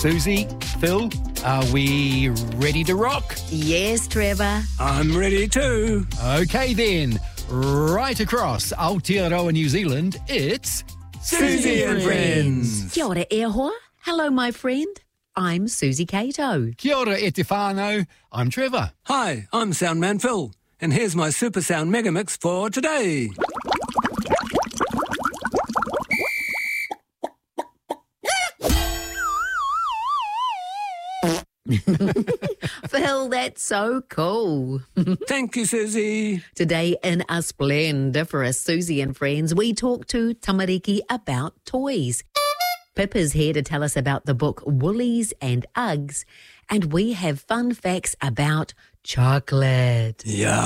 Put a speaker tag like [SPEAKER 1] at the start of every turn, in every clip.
[SPEAKER 1] Susie, Phil, are we ready to rock?
[SPEAKER 2] Yes, Trevor.
[SPEAKER 3] I'm ready too.
[SPEAKER 1] Okay then, right across Aotearoa, New Zealand, it's
[SPEAKER 3] Susie and Friends.
[SPEAKER 2] Kia ora e hoa. Hello, my friend. I'm Susie Cato.
[SPEAKER 1] Kia ora e te whānau, I'm Trevor.
[SPEAKER 3] Hi, I'm Soundman Phil, and here's my Super Sound Megamix for today.
[SPEAKER 2] Phil, that's so cool.
[SPEAKER 3] Thank you, Susie.
[SPEAKER 2] Today in A Splendiferous Susie and Friends, we talk to Tamariki about toys. Pip is here to tell us about the book Woolies and Uggs, and we have fun facts about chocolate.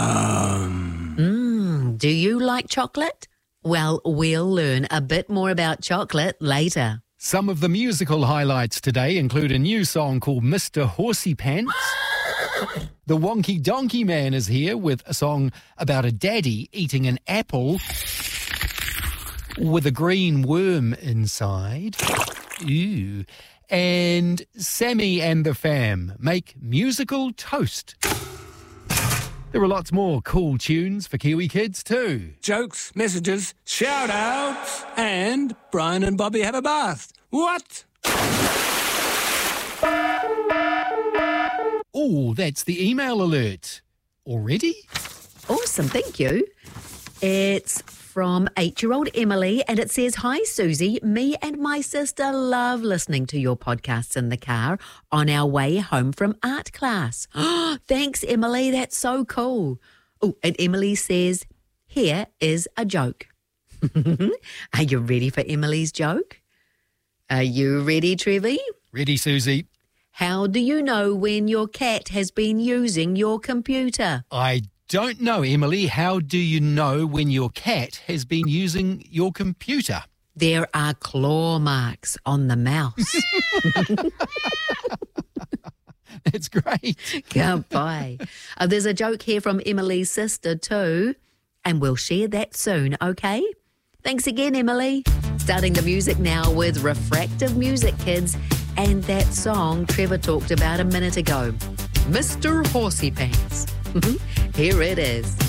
[SPEAKER 3] Yum.
[SPEAKER 2] Do you like chocolate? Well, we'll learn a bit more about chocolate later.
[SPEAKER 1] Some of the musical highlights today include a new song called Mr. Horsey Pants. The Wonky Donkey Man is here with a song about a daddy eating an apple with a green worm inside. Ew. And Sammy and the Fam make musical toast. There are lots more cool tunes for Kiwi kids too.
[SPEAKER 3] Jokes, messages, shout-outs, and Brian and Bobby have a bath. What?
[SPEAKER 1] Oh, that's the email alert. Already?
[SPEAKER 2] Awesome, thank you. It's from 8-year-old Emily, and it says, "Hi, Susie. Me and my sister love listening to your podcasts in the car on our way home from art class." Oh, thanks, Emily. That's so cool. Oh, and Emily says, "Here is a joke." Are you ready for Emily's joke? Are you ready, Trevi?
[SPEAKER 1] Ready, Susie.
[SPEAKER 2] How do you know when your cat has been using your computer?
[SPEAKER 1] I don't know, Emily. How do you know when your cat has been using your computer?
[SPEAKER 2] There are claw marks on the mouse.
[SPEAKER 1] That's great.
[SPEAKER 2] Goodbye. There's a joke here from Emily's sister too, and we'll share that soon, okay? Thanks again, Emily. Starting the music now with Refractive Music, kids, and that song Trevor talked about a minute ago, Mr. Horsey Pants. Here it is.